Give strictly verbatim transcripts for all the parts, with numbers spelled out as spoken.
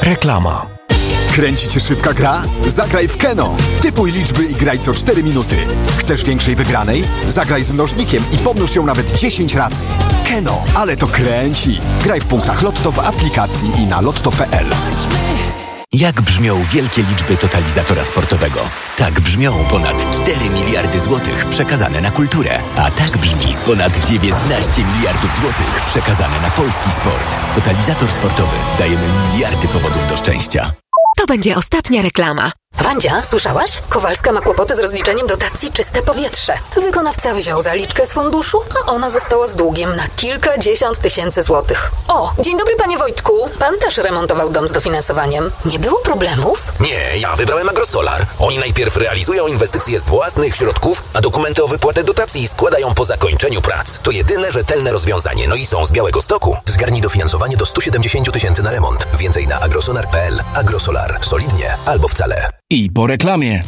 Reklama. Kręci cię szybka gra? Zagraj w Keno. Typuj liczby i graj co cztery minuty. Chcesz większej wygranej? Zagraj z mnożnikiem i pomnóż ją nawet dziesięć razy. Keno, ale to kręci. Graj w punktach Lotto w aplikacji i na lotto kropka p l. Jak brzmią wielkie liczby totalizatora sportowego? Tak brzmią ponad cztery miliardy złotych przekazane na kulturę. A tak brzmi ponad dziewiętnaście miliardów złotych przekazane na polski sport. Totalizator sportowy. Dajemy miliardy powodów do szczęścia. To będzie ostatnia reklama. Wandzia, słyszałaś? Kowalska ma kłopoty z rozliczeniem dotacji Czyste Powietrze. Wykonawca wziął zaliczkę z funduszu, a ona została z długiem na kilkadziesiąt tysięcy złotych. O, dzień dobry panie Wojtku. Pan też remontował dom z dofinansowaniem. Nie było problemów? Nie, ja wybrałem Agrosolar. Oni najpierw realizują inwestycje z własnych środków, a dokumenty o wypłatę dotacji składają po zakończeniu prac. To jedyne rzetelne rozwiązanie, no i są z Białegostoku. Zgarnij dofinansowanie do sto siedemdziesiąt tysięcy na remont. Więcej na agrosolar kropka p l. Agrosolar. Solidnie albo wcale. I po reklamie.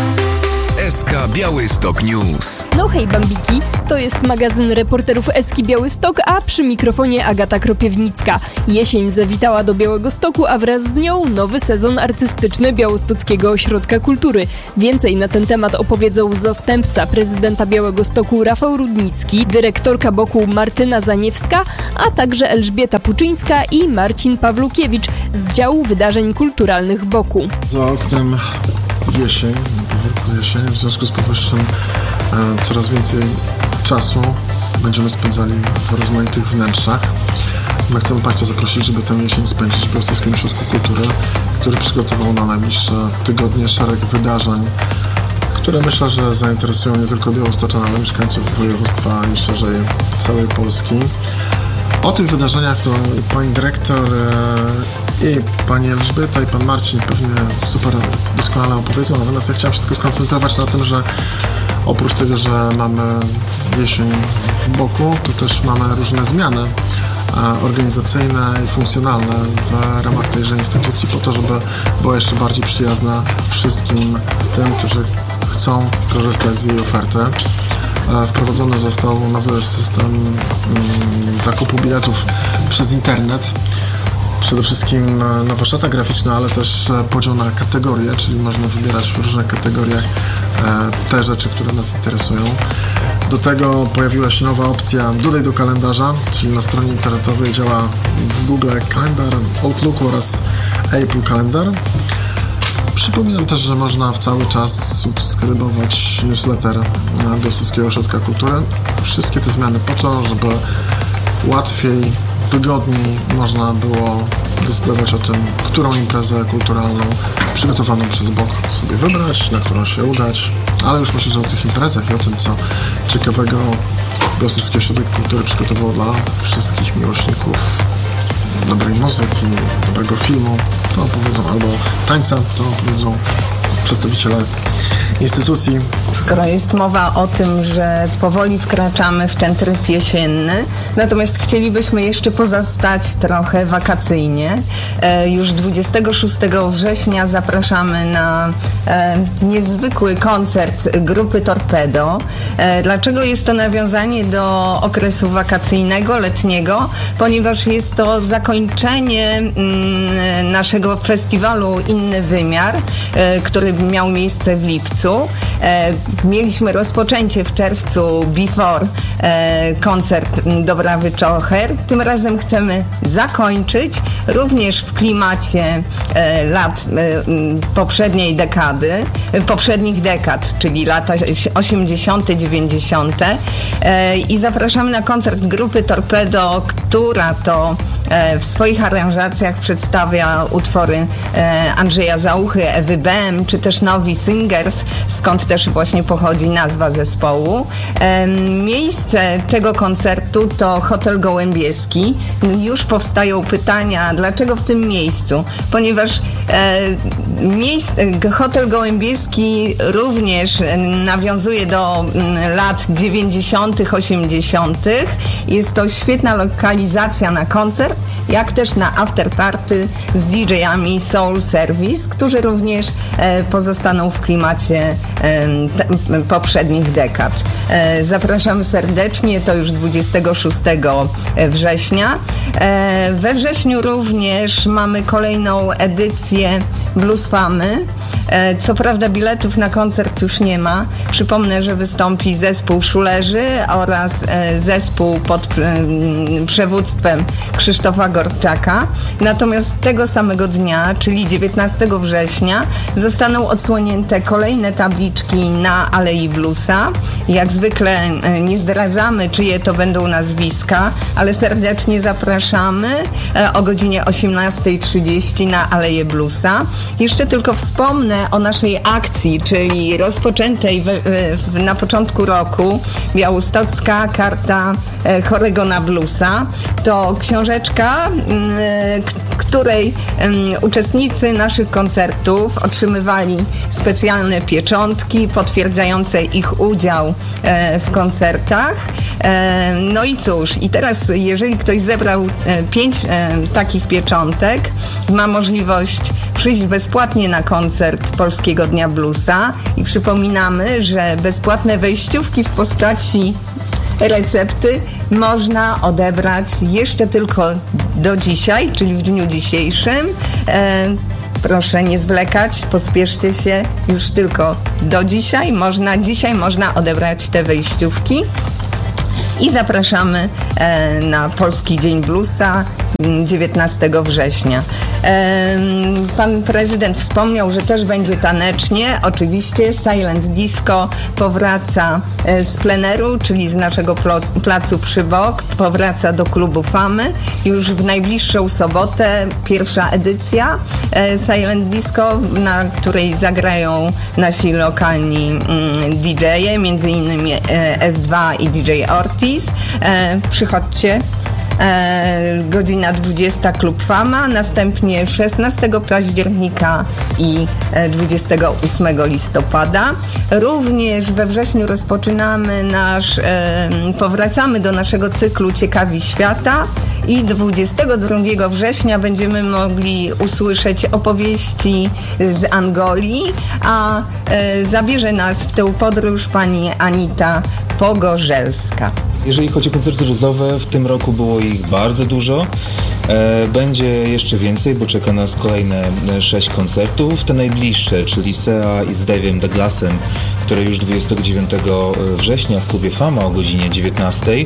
S K Białystok News. No hej Bambiki, to jest magazyn reporterów Eski Białystok, a przy mikrofonie Agata Kropiewnicka. Jesień zawitała do Białegostoku, a wraz z nią nowy sezon artystyczny Białostockiego Ośrodka Kultury. Więcej na ten temat opowiedzą zastępca prezydenta Białegostoku Rafał Rudnicki, dyrektorka Boku Martyna Zaniewska, a także Elżbieta Puczyńska i Marcin Pawlukiewicz z działu wydarzeń kulturalnych Boku. Za oknem jesień, jesień, w związku z powyższym e, coraz więcej czasu będziemy spędzali w rozmaitych wnętrzach. My chcemy Państwa zaprosić, żeby tę jesień spędzić w Białostockim Ośrodku Kultury, który przygotował na najbliższe tygodnie szereg wydarzeń, które myślę, że zainteresują nie tylko białostoczan, ale mieszkańców województwa i szerzej całej Polski. O tych wydarzeniach to pani dyrektor e, i pani Elżbieta i pan Marcin pewnie super doskonale opowiedzą, natomiast ja chciałem się tylko skoncentrować na tym, że oprócz tego, że mamy jesień w Boku, to też mamy różne zmiany e, organizacyjne i funkcjonalne w ramach tejże instytucji po to, żeby była jeszcze bardziej przyjazna wszystkim tym, którzy chcą korzystać z jej oferty. Wprowadzony został nowy system mm, zakupu biletów przez internet. Przede wszystkim nowa szata graficzna, ale też podział na kategorie, czyli można wybierać w różnych kategoriach e, te rzeczy, które nas interesują. Do tego pojawiła się nowa opcja dodaj do kalendarza, czyli na stronie internetowej działa w Google Kalendar, Outlooku oraz Apple Kalendar. Przypominam też, że można w cały czas subskrybować newsletter Białostockiego Ośrodka Kultury. Wszystkie te zmiany po to, żeby łatwiej, wygodniej można było decydować o tym, którą imprezę kulturalną przygotowaną przez Bok sobie wybrać, na którą się udać, ale już myślę, że o tych imprezach i o tym, co ciekawego Białostocki Ośrodek Kultury przygotował dla wszystkich miłośników dobrej muzyki, dobrego filmu, to opowiedzą, albo tańca, to opowiedzą przedstawiciele instytucji. Skoro jest mowa o tym, że powoli wkraczamy w ten tryb jesienny, natomiast chcielibyśmy jeszcze pozostać trochę wakacyjnie. E, już dwudziestego szóstego września zapraszamy na e, niezwykły koncert grupy Torpedo. E, dlaczego jest to nawiązanie do okresu wakacyjnego, letniego? Ponieważ jest to zakończenie mm, naszego festiwalu Inny Wymiar, e, który miał miejsce w lipcu. E, mieliśmy rozpoczęcie w czerwcu Before e, koncert Dobrawy Czocher. Tym razem chcemy zakończyć również w klimacie e, lat e, poprzedniej dekady, e, poprzednich dekad, czyli lata osiemdziesiąte, dziewięćdziesiąte e, i zapraszamy na koncert grupy Torpedo, która to e, w swoich aranżacjach przedstawia utwory e, Andrzeja Załuchy, Ewy Bem, czy też Nowi Singers, skąd też właśnie pochodzi nazwa zespołu. E, miejsce tego koncertu to Hotel Gołębieski. Już powstają pytania, dlaczego w tym miejscu? Ponieważ e, miejsce, Hotel Gołębieski również nawiązuje do m, lat dziewięćdziesiątych, osiemdziesiątych. Jest to świetna lokalizacja na koncert, koncert, jak też na afterparty z D J-ami Soul Service, którzy również e, pozostaną w klimacie e, te, poprzednich dekad. E, zapraszamy serdecznie, to już dwudziestego szóstego września. E, we wrześniu również mamy kolejną edycję Blues Famy. Co prawda biletów na koncert już nie ma. Przypomnę, że wystąpi zespół Szulerzy oraz zespół pod przewództwem Krzysztofa Gorczaka. Natomiast tego samego dnia, czyli dziewiętnastego września, zostaną odsłonięte kolejne tabliczki na Alei Bluesa. Jak zwykle nie zdradzamy, czyje to będą nazwiska, ale serdecznie zapraszamy o godzinie osiemnasta trzydzieści na Aleję Bluesa. Jeszcze tylko wspomnę o naszej akcji, czyli rozpoczętej w, w, na początku roku Białostocka Karta Chorego na Bluesa. To książeczka, której uczestnicy naszych koncertów otrzymywali specjalne pieczątki potwierdzające ich udział w koncertach. No i cóż, i teraz jeżeli ktoś zebrał pięć takich pieczątek, ma możliwość przyjść bezpłatnie na koncert Polskiego Dnia Bluesa i przypominamy, że bezpłatne wejściówki w postaci recepty można odebrać jeszcze tylko do dzisiaj, czyli w dniu dzisiejszym. E, proszę nie zwlekać, pospieszcie się, już tylko do dzisiaj można, dzisiaj można odebrać te wejściówki. I zapraszamy e, na Polski Dzień Bluesa dziewiętnastego września. E, pan prezydent wspomniał, że też będzie tanecznie. Oczywiście Silent Disco powraca e, z pleneru, czyli z naszego plo- placu Przybok, powraca do klubu Famy. Już w najbliższą sobotę pierwsza edycja e, Silent Disco, na której zagrają nasi lokalni mm, D J-e, między innymi e, S dwa i D J Ortiz. E, przychodźcie. E, godzina dwudziesta Klub Fama, następnie szesnastego października i dwudziestego ósmego listopada. Również we wrześniu rozpoczynamy nasz, e, powracamy do naszego cyklu Ciekawi Świata i dwudziestego drugiego września będziemy mogli usłyszeć opowieści z Angolii, a e, zabierze nas w tę podróż pani Anita Pogorzelska. Jeżeli chodzi o koncerty jazzowe, w tym roku było ich bardzo dużo. Będzie jeszcze więcej, bo czeka nas kolejne sześć koncertów. Te najbliższe, czyli Sea i z Dave'em Douglasem, które już dwudziestego dziewiątego września w klubie Fama o godzinie dziewiętnastej.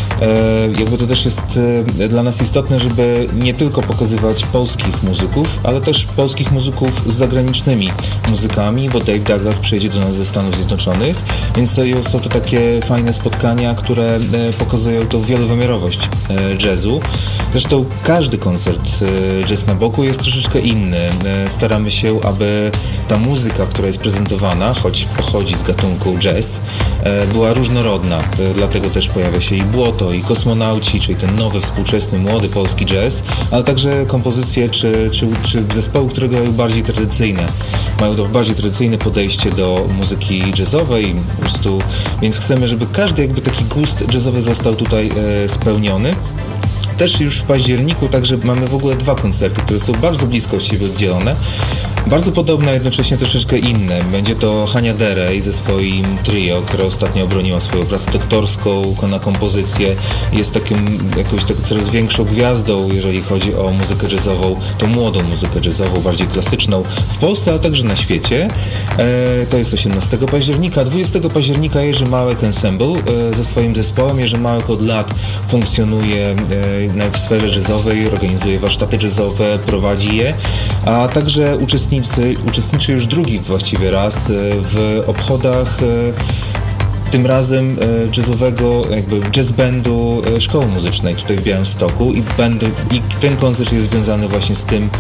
Jakby to też jest dla nas istotne, żeby nie tylko pokazywać polskich muzyków, ale też polskich muzyków z zagranicznymi muzykami, bo Dave Douglas przyjedzie do nas ze Stanów Zjednoczonych, więc to są to takie fajne spotkania, które pokazują tą wielowymiarowość jazzu. Zresztą każdy koncert Jazz na boku jest troszeczkę inny. Staramy się, aby ta muzyka, która jest prezentowana, choć pochodzi z gatunku jazz, była różnorodna. Dlatego też pojawia się i Błoto, i Kosmonauci, czyli ten nowy, współczesny, młody polski jazz, ale także kompozycje czy, czy, czy zespoły, które grają bardziej tradycyjne. Mają to bardziej tradycyjne podejście do muzyki jazzowej, po prostu, więc chcemy, żeby każdy jakby taki gust jazzowy został tutaj e, spełniony. Też już w październiku, także mamy w ogóle dwa koncerty, które są bardzo blisko od siebie oddzielone. Bardzo podobne, a jednocześnie troszeczkę inne. Będzie to Hania Derej ze swoim trio, która ostatnio obroniła swoją pracę doktorską na kompozycję. Jest taką jakąś tak coraz większą gwiazdą, jeżeli chodzi o muzykę jazzową, tą młodą muzykę jazzową, bardziej klasyczną w Polsce, ale także na świecie. E, to jest osiemnastego października. dwudziestego października Jerzy Małek Ensemble e, ze swoim zespołem. Jerzy Małek od lat funkcjonuje e, w sferze jazzowej, organizuje warsztaty jazzowe, prowadzi je, a także uczestniczy uczestniczy już drugi właściwie raz w obchodach tym razem jazzowego, jakby jazz bandu szkoły muzycznej tutaj w Białymstoku i, będę, i ten koncert jest związany właśnie z tym,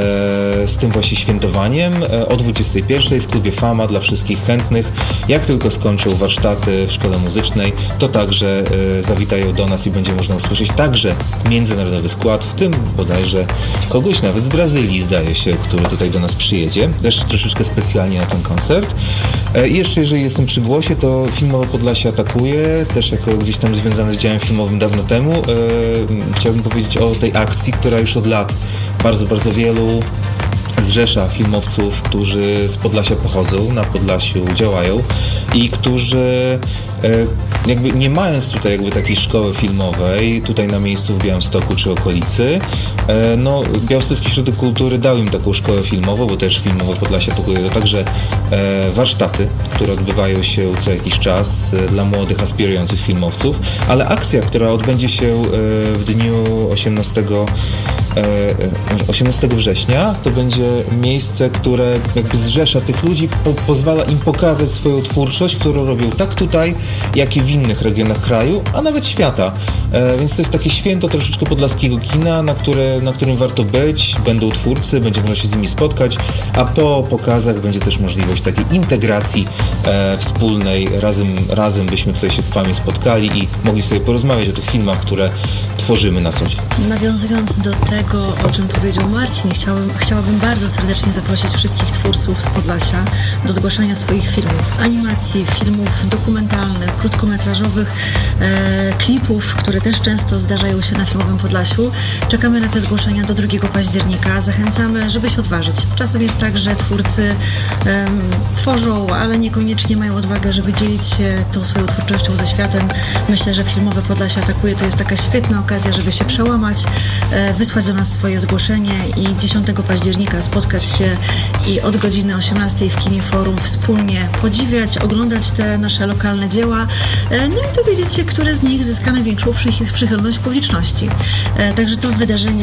z tym właśnie świętowaniem o dwudziestej pierwszej w klubie Fama dla wszystkich chętnych. Jak tylko skończą warsztaty w szkole muzycznej, to także zawitają do nas i będzie można usłyszeć także międzynarodowy skład, w tym bodajże kogoś nawet z Brazylii, zdaje się, który tutaj do nas przyjedzie. Też troszeczkę specjalnie na ten koncert. I jeszcze, jeżeli jestem przy głosie, to film Filmowe Podlasie atakuje, też jako gdzieś tam związany z działem filmowym dawno temu. E, chciałbym powiedzieć o tej akcji, która już od lat bardzo, bardzo wielu zrzesza filmowców, którzy z Podlasia pochodzą, na Podlasiu działają i którzy e, jakby nie mając tutaj jakby takiej szkoły filmowej, tutaj na miejscu w Białymstoku czy okolicy, e, no Białostocki Ośrodek Kultury dał im taką szkołę filmową, bo też Filmowe Podlasie atakuje to także e, warsztaty, które odbywają się co jakiś czas e, dla młodych, aspirujących filmowców, ale akcja, która odbędzie się e, w dniu osiemnastego września, to będzie miejsce, które jakby zrzesza tych ludzi, po, pozwala im pokazać swoją twórczość, którą robią tak tutaj, jak i w innych regionach kraju, a nawet świata. E, więc to jest takie święto troszeczkę podlaskiego kina, na, które, na którym warto być. Będą twórcy, będzie można się z nimi spotkać, a po pokazach będzie też możliwość takiej integracji e, wspólnej. Razem, razem byśmy tutaj się w Famie spotkali i mogli sobie porozmawiać o tych filmach, które tworzymy na co dzień. Nawiązując do tego, o czym powiedział Marcin, chciałabym, chciałabym bardzo serdecznie zaprosić wszystkich twórców z Podlasia do zgłaszania swoich filmów, animacji, filmów dokumentalnych, krótkometrażowych, e, klipów, które też często zdarzają się na Filmowym Podlasiu. Czekamy na te zgłoszenia do drugiego października. Zachęcamy, żeby się odważyć. Czasem jest tak, że twórcy e, tworzą, ale niekoniecznie mają odwagę, żeby dzielić się tą swoją twórczością ze światem. Myślę, że Filmowe Podlasie atakuje. To jest taka świetna okazja, żeby się przełamać, e, wysłać do nas swoje zgłoszenie i dziesiątego października spotkać się i od godziny osiemnastej w Kinie Forum wspólnie podziwiać, oglądać te nasze lokalne dzieła, no i dowiedzieć się, które z nich zyska największą przychylność publiczności. Także to wydarzenie